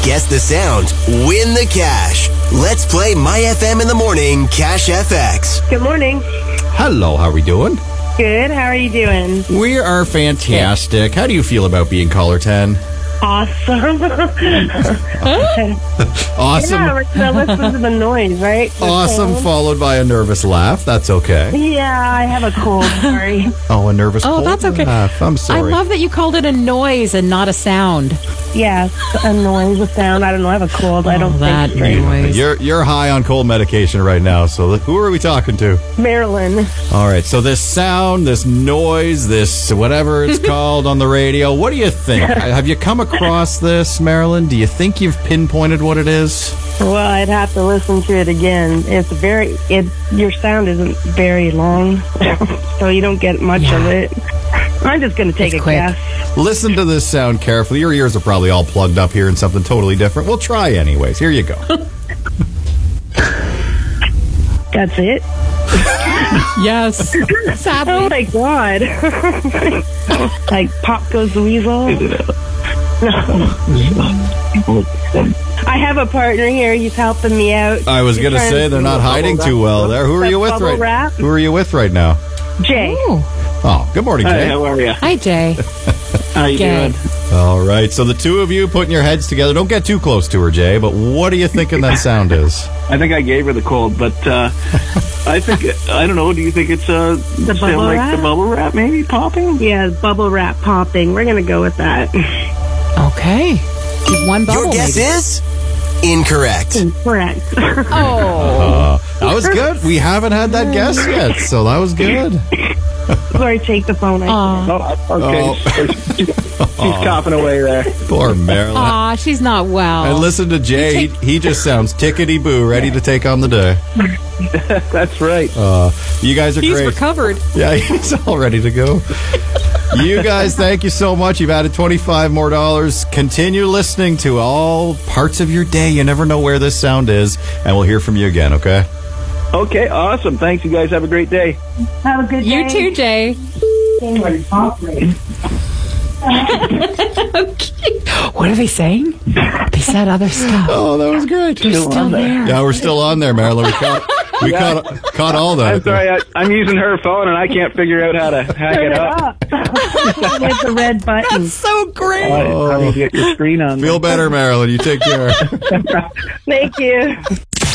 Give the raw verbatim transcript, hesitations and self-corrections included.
Guess the sound, win the cash. Let's play My F M in the Morning Cash F X. Good morning. Hello, how are we doing? Good. How are you doing? We are fantastic. How do you feel about being caller ten? Awesome. Awesome. Yeah, we're gonna listen to the noise, right? The Awesome, sound. followed by a nervous laugh. That's okay. Yeah, I have a cold. Sorry. Oh, a nervous Oh, cold that's okay. laugh. I'm sorry. I love that you called it a noise and not a sound. Yes, a noise, a sound. I don't know. I have a cold. I don't Oh, that think straight. noise. You're you're high on cold medication right now, so who are we talking to? Marilyn. All right, so this sound, this noise, this whatever it's called on the radio, what do you think? Have you come across this, Marilyn? Do you think you've pinpointed what it is? Well, I'd have to listen to it again. It's very. It your sound isn't very long, so you don't get much Yeah. of it. I'm just going to take It's a quick. guess. Listen to this sound carefully. Your ears are probably all plugged up here in something totally different. We'll try anyways. Here you go. That's it. Yes. Oh Sadly. my god! Like Pop Goes the Weasel. I have a partner here. He's helping me out. I was He's going to trying say they're not hiding too well there. Who are you with Bubble right wrap? Who are you with right now? Jay. Ooh. Oh, good morning, Hi, Jay. how are you? Hi, Jay. How you Gay. doing? All right, so the two of you putting your heads together. Don't get too close to her, Jay, but what are you thinking that sound is? I think I gave her the cold, but uh, I think I don't know. Do you think it's uh, The sound bubble like wrap? the bubble wrap maybe popping? Yeah, bubble wrap popping. We're gonna go with that. Okay. One bubble, Your guess maybe. is incorrect. Correct. Oh. Uh, that was good. We haven't had that guess yet, so that was good. Sorry, take the phone. I Aw. Oh, okay. She's coughing away there. Poor Marilyn. Aw, she's not well. And listen to Jay. He, he just sounds tickety-boo, ready to take on the day. That's right. Uh, you guys are He's great. recovered. Yeah, he's all ready to go. You guys, thank you so much. You've added twenty-five more dollars. Continue listening to all parts of your day. You never know where this sound is, and we'll hear from you again, okay? Okay, awesome. Thanks, you guys. Have a great day. have a good day. You too, Jay. What are they saying? They said other stuff. Oh, that was great. They're still there. Yeah, we're still on there, Marilyn. We caught, we caught, caught all that. I'm sorry. I, I'm using her phone and I can't figure out how to hack it up. Hit the red button. That's so great. How do you get your screen on? Feel better, Marilyn. You take care. Thank you.